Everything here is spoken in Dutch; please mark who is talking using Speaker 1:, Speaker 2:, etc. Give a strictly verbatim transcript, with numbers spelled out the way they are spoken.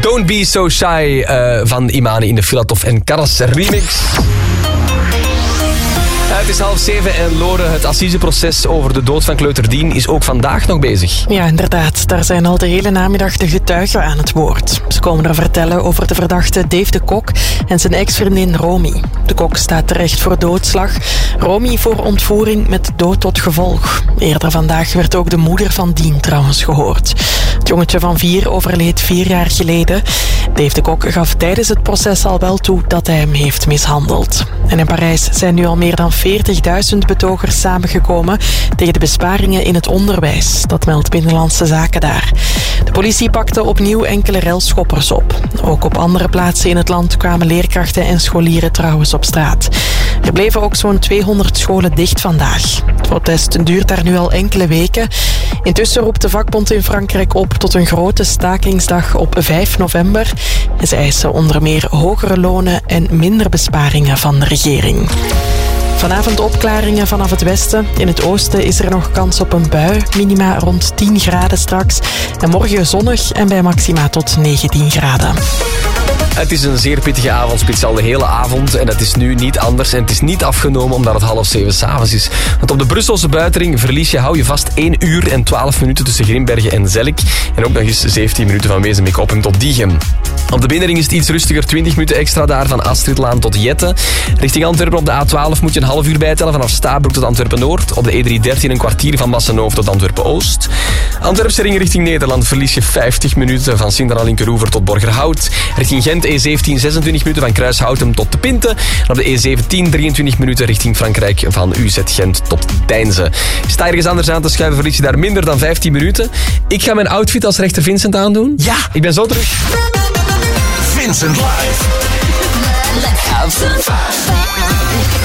Speaker 1: Don't Be So Shy uh, van Imani in de Filatov en Karas remix. Het is half zeven en Lore, het assiseproces over de dood van kleuter Dien is ook vandaag nog bezig.
Speaker 2: Ja, inderdaad. Daar zijn al de hele namiddag de getuigen aan het woord. Ze komen er vertellen over de verdachte Dave de Kok en zijn ex-vriendin Romy. De Kok staat terecht voor doodslag. Romy voor ontvoering met dood tot gevolg. Eerder vandaag werd ook de moeder van Dien trouwens gehoord. Het jongetje van vier overleed vier jaar geleden. Dave de Kok gaf tijdens het proces al wel toe dat hij hem heeft mishandeld. En in Parijs zijn nu al meer dan veertigduizend betogers samengekomen tegen de besparingen in het onderwijs. Dat meldt Binnenlandse Zaken daar. De politie pakte opnieuw enkele relschoppers op. Ook op andere plaatsen in het land kwamen leerkrachten en scholieren trouwens op straat. Er bleven ook zo'n tweehonderd scholen dicht vandaag. Het protest duurt daar nu al enkele weken. Intussen roept de vakbond in Frankrijk op tot een grote stakingsdag op vijf november. En ze eisen onder meer hogere lonen en minder besparingen van de regering. Vanavond opklaringen vanaf het westen. In het oosten is er nog kans op een bui. Minima rond tien graden straks. En morgen zonnig en bij maxima tot negentien graden.
Speaker 1: Het is een zeer pittige avondspits al de hele avond. En dat is nu niet anders. En het is niet afgenomen omdat het half zeven 's avonds is. Want op de Brusselse buitenring verlies je, hou je vast één uur en twaalf minuten tussen Grimbergen en Zelk. En ook nog eens zeventien minuten van Wezenbeek-Oppum tot Diegem. Op de binnenring is het iets rustiger. twintig minuten extra daar van Astridlaan tot Jette. Richting Antwerpen op de A twaalf moet je een half uur bijtellen. Vanaf Stabroek tot Antwerpen-Noord. Op de E driehonderddertien een kwartier van Massenhoofd tot Antwerpen-Oost. Antwerpse ring richting Nederland verlies je vijftig minuten van Sint-Anna-Linkeroever tot Borgerhout. Richting Gent E zeventien zesentwintig minuten van Kruishoutem tot De Pinte. En op de E zeventien drieëntwintig minuten richting Frankrijk van U Z Gent tot Deinze. Sta ergens anders aan te schuiven verlies je daar minder dan vijftien minuten. Ik ga mijn outfit als rechter Vincent aandoen.
Speaker 3: Ja!
Speaker 1: Ik ben zo terug.
Speaker 3: Vincent live.
Speaker 4: Let's have some fun.